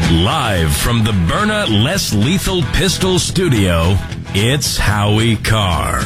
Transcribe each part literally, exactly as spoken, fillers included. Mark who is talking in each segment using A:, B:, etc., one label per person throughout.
A: Live from the Byrna Less Lethal Pistol Studio, it's Howie Carr.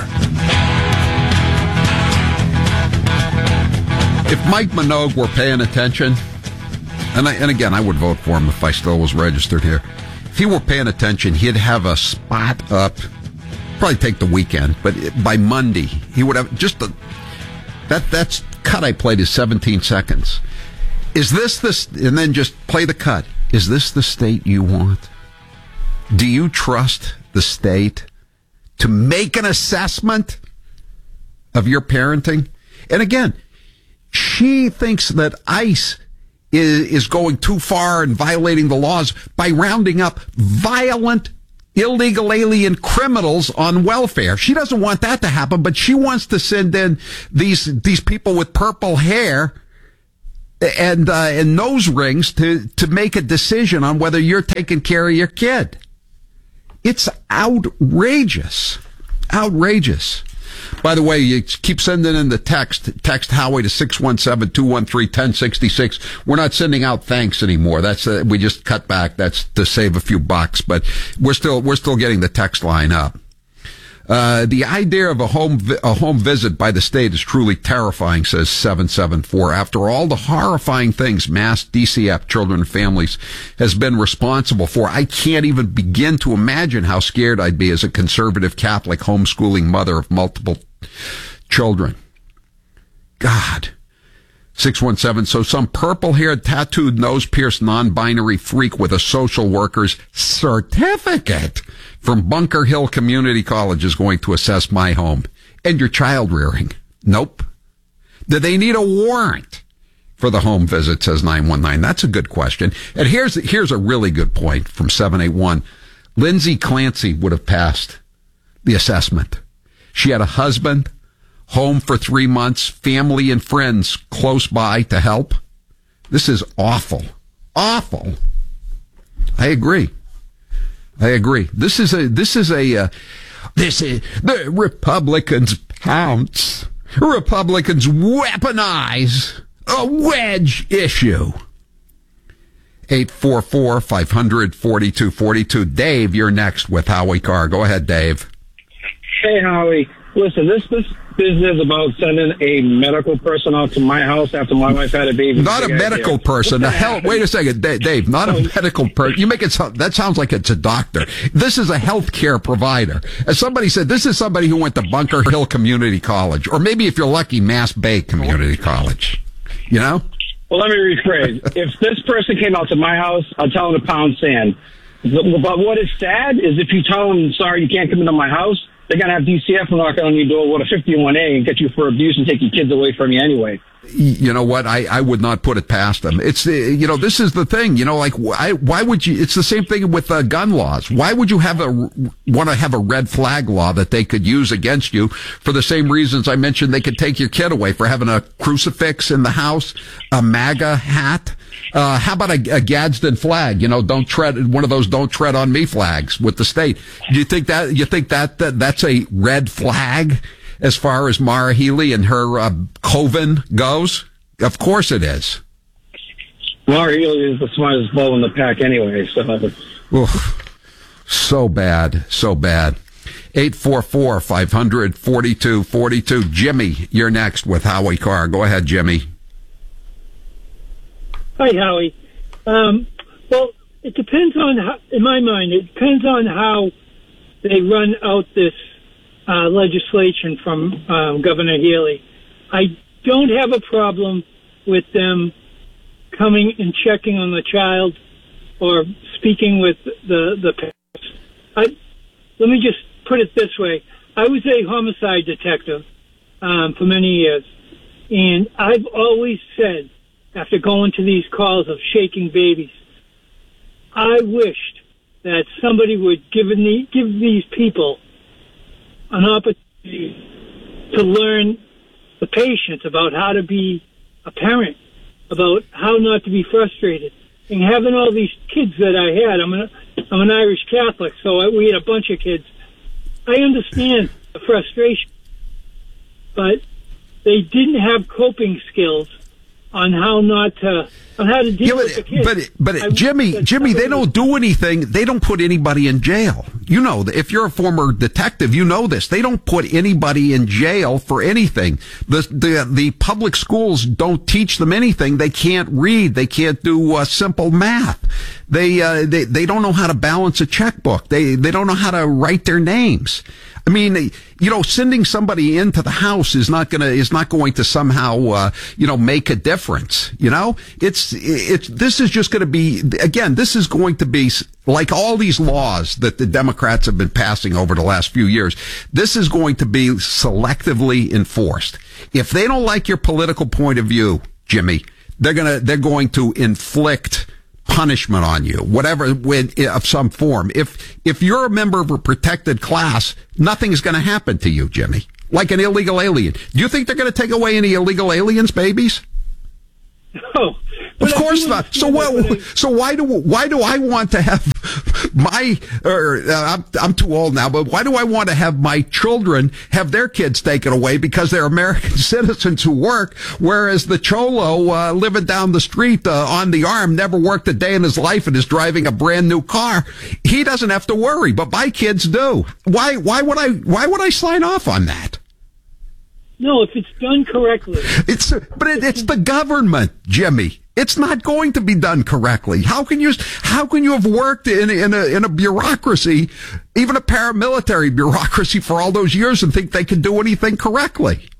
B: If Mike Minogue were paying attention, and I, and again, I would vote for him if I still was registered here. If he were paying attention, he'd have a spot up. Probably take the weekend, but by Monday he would have just the that that's cut I played is seventeen seconds. Is this this? And then just play the cut. Is this the state you want? Do you trust the state to make an assessment of your parenting? And again, she thinks that ICE is, is going too far and violating the laws by rounding up violent, illegal alien criminals on welfare. She doesn't want that to happen, but she wants to send in these these people with purple hair and uh, and nose rings to, to make a decision on whether you're taking care of your kid. It's outrageous. Outrageous. By the way, you keep sending in the text. Text Howie to six one seven, two one three, one oh six six. We're not sending out thanks anymore. That's uh, we just cut back. That's to save a few bucks, but we're still we're still getting the text line up. Uh, the idea of a home vi- a home visit by the state is truly terrifying, says seven seven four. After all the horrifying things mass D C F children and families has been responsible for, I can't even begin to imagine how scared I'd be as a conservative Catholic homeschooling mother of multiple children. God. six one seven, so some purple-haired, tattooed, nose-pierced, non-binary freak with a social worker's certificate from Bunker Hill Community College is going to assess my home and your child rearing. Nope. Do they need a warrant for the home visit, says nine one nine. That's a good question. And here's, here's a really good point from seven eight one. Lindsay Clancy would have passed the assessment. She had a husband, home for three months, family and friends close by to help. This is awful. Awful. I agree. I agree. This is a, this is a, uh, this is, the Republicans pounce. Republicans weaponize a wedge issue. eight four four, five hundred, forty-two forty-two. Dave, you're next with Howie Carr. Go ahead, Dave.
C: Hey, Howie. Listen, this, this business about sending a medical person out to my house after my wife had a baby.
B: Not a medical idea. person. The hell, wait a second, Dave. Not a medical person. You make it sound, that sounds like it's a doctor. This is a healthcare provider. As somebody said, this is somebody who went to Bunker Hill Community College, or maybe if you're lucky, Mass Bay Community College. You know?
C: Well, let me rephrase. If this person came out to my house, I'll tell them to pound sand. But what is sad is if you tell them, sorry, you can't come into my house, they're going to have D C F knock on your door with a fifty-one A and get you for abuse and take your kids away from you anyway.
B: You know what? I, I would not put it past them. It's the, you know, this is the thing, you know, like, why, why would you, it's the same thing with uh, gun laws. Why would you have a, want to have a red flag law that they could use against you for the same reasons I mentioned they could take your kid away for having a crucifix in the house, a MAGA hat? Uh, how about a, a Gadsden flag? You know, don't tread, one of those don't tread on me flags with the state. Do you think that, you think that, that that's a red flag as far as Maura Healey and her uh, coven goes? Of course it is.
C: Maura Healey is the smartest bull in the pack anyway, so.
B: Oof. So bad, so bad. eight four four, five hundred, forty-two forty-two. Jimmy, you're next with Howie Carr. Go ahead, Jimmy.
D: Hi, Howie. Um, well, it depends on how, in my mind, it depends on how they run out this uh, legislation from um, Governor Healey. I don't have a problem with them coming and checking on the child or speaking with the the parents. I, let me just put it this way. I was a homicide detective um, for many years, and I've always said, after going to these calls of shaking babies, I wished that somebody would give, the, give these people an opportunity to learn the patience about how to be a parent, about how not to be frustrated. And having all these kids that I had, I'm an, I'm an Irish Catholic, so I, we had a bunch of kids. I understand the frustration, but they didn't have coping skills on how not to, on how to deal
B: Yeah, but,
D: with the kids.
B: but, but
D: I
B: Jimmy,
D: wish that
B: Jimmy, they
D: somebody-
B: don't do anything. They don't put anybody in jail. You know, if you're a former detective, you know this. They don't put anybody in jail for anything. The, the, the public schools don't teach them anything. They can't read. They can't do uh, simple math. They, uh, they, they don't know how to balance a checkbook. They, they don't know how to write their names. I mean, you know, sending somebody into the house is not gonna, is not going to somehow, uh, you know, make a difference. You know, it's, it's, this is just going to be, again, this is going to be like all these laws that the Democrats have been passing over the last few years. This is going to be selectively enforced. If they don't like your political point of view, Jimmy, they're gonna, they're going to inflict punishment on you, whatever, with, of some form. If, if you're a member of a protected class, nothing's going to happen to you, Jimmy. Like an illegal alien. Do you think they're going to take away any illegal aliens' babies?
D: No.
B: Of course not. So what? So why do why do I want to have my? Or uh, I'm I'm too old now, but why do I want to have my children have their kids taken away because they're American citizens who work, whereas the cholo uh, living down the street uh, on the arm never worked a day in his life and is driving a brand new car? He doesn't have to worry, but my kids do. Why? Why would I? Why would I sign off on that?
D: No, if it's done correctly.
B: It's but it, it's the government, Jimmy. It's not going to be done correctly. How can you, how can you have worked in, in a, in a bureaucracy, even a paramilitary bureaucracy for all those years and think they can do anything correctly?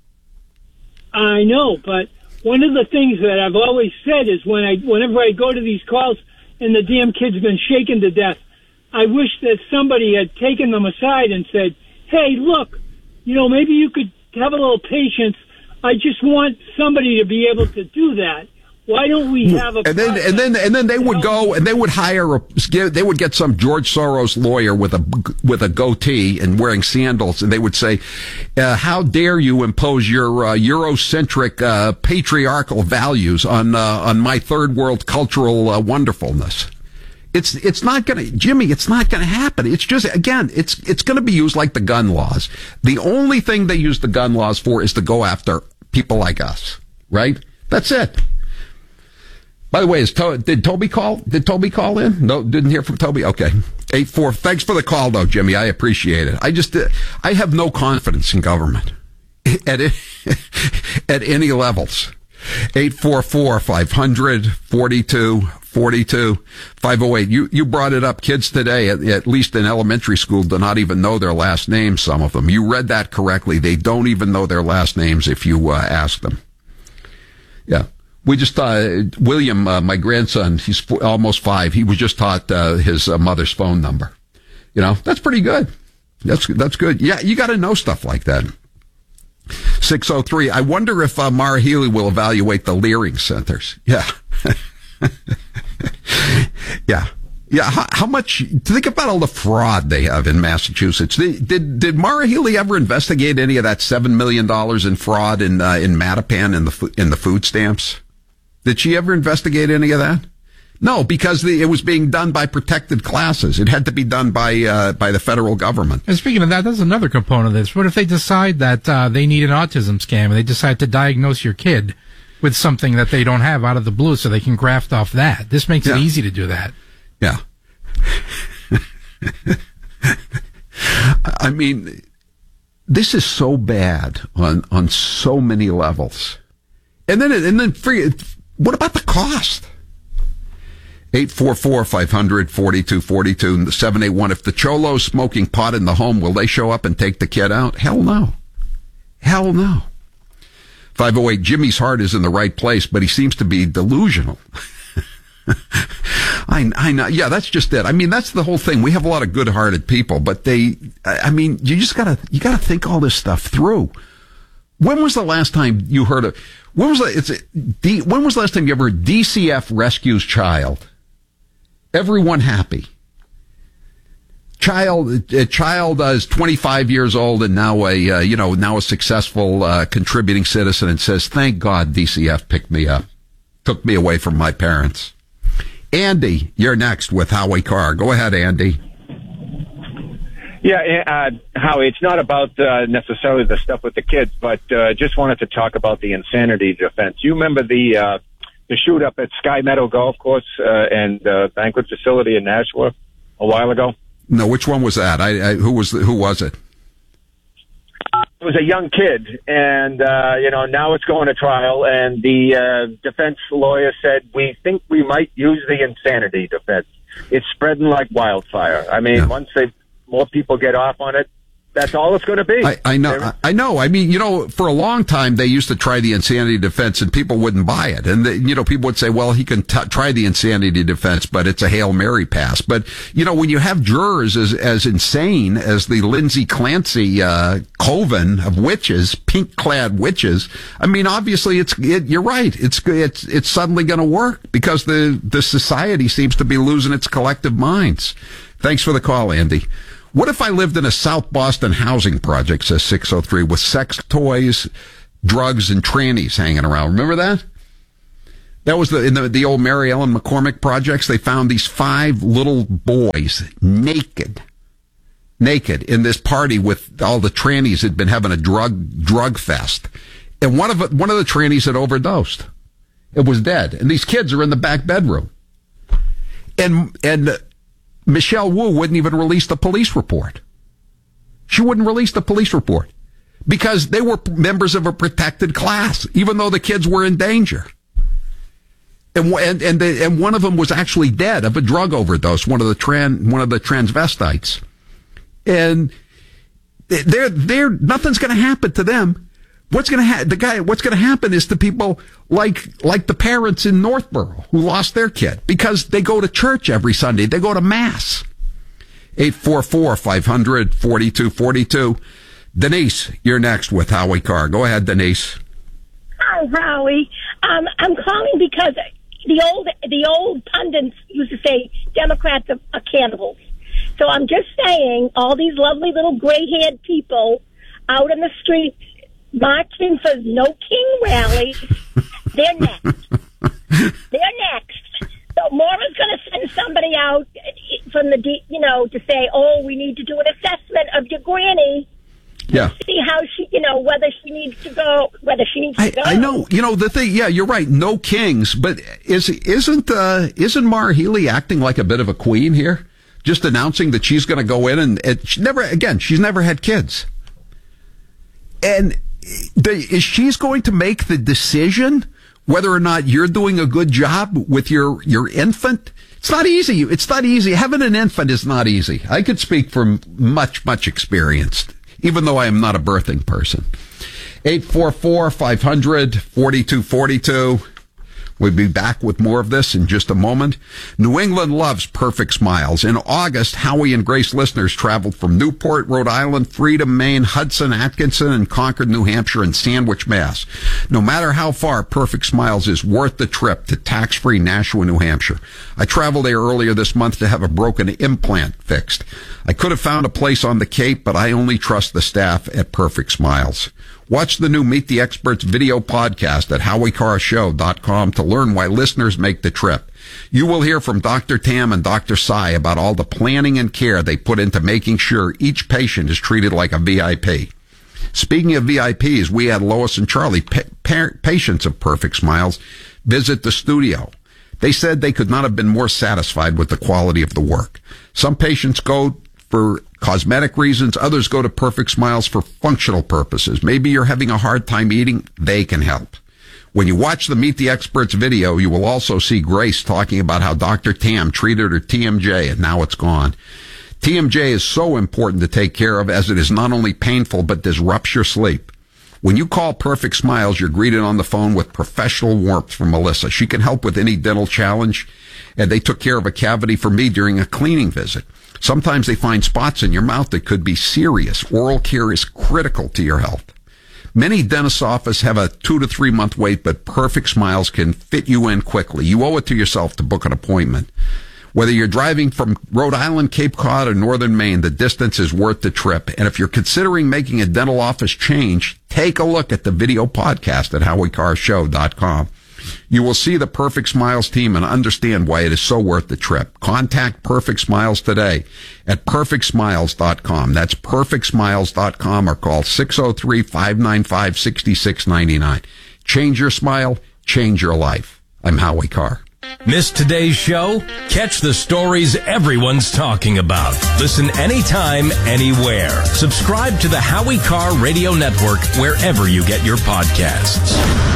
D: I know, but one of the things that I've always said is when I, whenever I go to these calls and the damn kid's been shaken to death, I wish that somebody had taken them aside and said, hey, look, you know, maybe you could have a little patience. I just want somebody to be able to do that. Why don't we have a
B: and then and then and then they would go and they would hire a they would get some George Soros lawyer with a with a goatee and wearing sandals, and they would say, uh, "How dare you impose your uh, Eurocentric uh, patriarchal values on uh, on my third world cultural uh, wonderfulness?" It's it's not going to, Jimmy. It's not going to happen. It's just, again, it's it's going to be used like the gun laws. The only thing they use the gun laws for is to go after people like us, right? That's it. By the way, is to- did Toby call? Did Toby call in? No, didn't hear from Toby. Okay, eight four. Thanks for the call, though, Jimmy. I appreciate it. I just, uh, I have no confidence in government at at any levels. Eight four four five hundred forty two forty two five oh eight. You you brought it up. Kids today, at, at least in elementary school, do not even know their last names. Some of them. You read that correctly. They don't even know their last names if you uh, ask them. Yeah. We just taught William, uh, my grandson, he's four, almost five. He was just taught uh, his uh, mother's phone number. You know, that's pretty good. That's that's good. Yeah, you got to know stuff like that. six oh three. I wonder if uh, Maura Healey will evaluate the Leering centers. Yeah. yeah. Yeah. How, how much, think about all the fraud they have in Massachusetts. They, did, did Maura Healey ever investigate any of that seven million dollars in fraud in, uh, in Mattapan in the, in the food stamps? Did she ever investigate any of that? No, because the, it was being done by protected classes. It had to be done by uh, by the federal government.
E: And speaking of that, that's another component of this. What if they decide that uh, they need an autism scam and they decide to diagnose your kid with something that they don't have out of the blue so they can graft off that? This makes
B: yeah.
E: it easy to do that.
B: Yeah. I mean, this is so bad on, on so many levels. And then, and then, what about the cost? eight four four five hundred forty-two forty-two, seven eight one. If the cholo's smoking pot in the home, will they show up and take the kid out? Hell no. Hell no. five oh eight, Jimmy's heart is in the right place, but he seems to be delusional. I, I know. Yeah, that's just it. I mean, that's the whole thing. We have a lot of good-hearted people, but they, I mean, you just gotta, you gotta think all this stuff through. When was the last time you heard of, when was the, it's a, D, when was the last time you ever heard D C F rescues child? Everyone happy. Child, a child uh, is twenty-five years old and now a, uh, you know, now a successful, uh, contributing citizen and says, thank God D C F picked me up, took me away from my parents. Andy, you're next with Howie Carr. Go ahead, Andy.
F: Yeah, uh, Howie, it's not about uh, necessarily the stuff with the kids, but uh, just wanted to talk about the insanity defense. You remember the uh, the shoot up at Sky Meadow Golf Course uh, and uh, banquet facility in Nashua a while ago?
B: No, which one was that? I, I who was the, who was it?
F: It was a young kid, and uh, you know now it's going to trial. And the uh, defense lawyer said we think we might use the insanity defense. It's spreading like wildfire. I mean, yeah. once they more people get off on it, that's all it's going to be.
B: I, I know. I, I know. I mean, you know, for a long time they used to try the insanity defense, and people wouldn't buy it. And the, you know, people would say, "Well, he can t- try the insanity defense, but it's a Hail Mary pass." But you know, when you have jurors as as insane as the Lindsay Clancy uh, coven of witches, pink-clad witches, I mean, obviously, it's it, you're right. It's it's it's suddenly going to work because the the society seems to be losing its collective minds. Thanks for the call, Andy. What if I lived in a South Boston housing project, says six oh three, with sex toys, drugs, and trannies hanging around? Remember that? That was the, in the, the old Mary Ellen McCormick projects. They found these five little boys naked, naked in this party with all the trannies had been having a drug, drug fest. And one of, one of the trannies had overdosed. It was dead. And these kids are in the back bedroom. And, and, Michelle Wu wouldn't even release the police report. She wouldn't release the police report because they were members of a protected class, even though the kids were in danger. And and and, the, and one of them was actually dead of a drug overdose. One of the tran one of the transvestites, and they're they're nothing's going to happen to them. What's going to happen? The guy. What's going to happen is to people like like the parents in Northborough who lost their kid because they go to church every Sunday. They go to mass. Eight four four five hundred forty two forty two. Denise, you're next with Howie Carr. Go ahead, Denise.
G: Hi, Howie. Um, I'm calling because the old the old pundits used to say Democrats are, are cannibals. So I'm just saying, all these lovely little gray-haired people out in the streets marching for No King rally, they're next. They're next. So Maura's going to send somebody out from the, you know, to say, oh, we need to do an assessment of your granny.
B: Yeah.
G: See how she, you know, whether she needs to go, whether she needs to
B: I,
G: go.
B: I know, you know, the thing, yeah, you're right, no kings, but is, isn't, uh, isn't Maura Healey acting like a bit of a queen here? Just announcing that she's going to go in and, and she never, again, she's never had kids. And the, is she's going to make the decision whether or not you're doing a good job with your, your infant? It's not easy. It's not easy. Having an infant is not easy. I could speak from much, much experience, even though I am not a birthing person. eight four four five hundred forty-two forty-two. We'll be back with more of this in just a moment. New England loves perfect smiles. In August, Howie and Grace listeners traveled from Newport, Rhode Island, Freedom, Maine, Hudson, Atkinson, and Concord, New Hampshire, and Sandwich, Mass. No matter how far, Perfect Smiles is worth the trip to tax-free Nashua, New Hampshire. I traveled there earlier this month to have a broken implant fixed. I could have found a place on the Cape, but I only trust the staff at Perfect Smiles. Watch the new Meet the Experts video podcast at howie carr show dot com to learn why listeners make the trip. You will hear from Doctor Tam and Doctor Sai about all the planning and care they put into making sure each patient is treated like a V I P. Speaking of V I Ps, we had Lois and Charlie, pa- pa- patients of Perfect Smiles, visit the studio. They said they could not have been more satisfied with the quality of the work. Some patients go for cosmetic reasons. Others go to Perfect Smiles for functional purposes. Maybe you're having a hard time eating. They can help. When you watch the Meet the Experts video, you will also see Grace talking about how Doctor Tam treated her T M J and now it's gone. T M J is so important to take care of as it is not only painful but disrupts your sleep. When you call Perfect Smiles, you're greeted on the phone with professional warmth from Melissa. She can help with any dental challenge, and they took care of a cavity for me during a cleaning visit. Sometimes they find spots in your mouth that could be serious. Oral care is critical to your health. Many dentist's offices have a two to three month wait, but Perfect Smiles can fit you in quickly. You owe it to yourself to book an appointment. Whether you're driving from Rhode Island, Cape Cod, or northern Maine, the distance is worth the trip. And if you're considering making a dental office change, take a look at the video podcast at howie carr show dot com. You will see the Perfect Smiles team and understand why it is so worth the trip. Contact Perfect Smiles today at perfect smiles dot com. That's perfect smiles dot com or call six oh three, five nine five, six six nine nine. Change your smile, change your life. I'm Howie Carr.
A: Missed today's show? Catch the stories everyone's talking about. Listen anytime, anywhere. Subscribe to the Howie Carr Radio Network wherever you get your podcasts.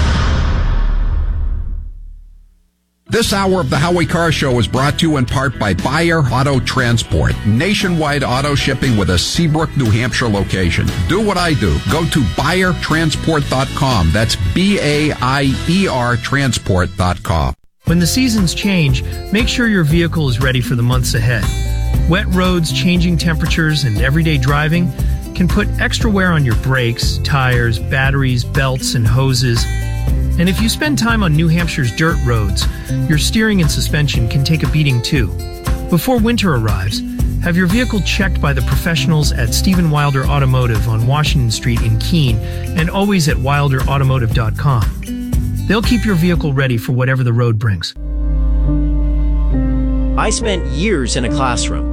B: This hour of the Howie Carr Show is brought to you in part by Buyer Auto Transport. Nationwide auto shipping with a Seabrook, New Hampshire location. Do what I do. Go to buyer transport dot com. That's B A I E R transport dot com.
H: When the seasons change, make sure your vehicle is ready for the months ahead. Wet roads, changing temperatures, and everyday driving can put extra wear on your brakes, tires, batteries, belts, and hoses. And if you spend time on New Hampshire's dirt roads, your steering and suspension can take a beating too. Before winter arrives, have your vehicle checked by the professionals at Stephen Wilder Automotive on Washington Street in Keene and always at wilder automotive dot com. They'll keep your vehicle ready for whatever the road brings.
I: I spent years in a classroom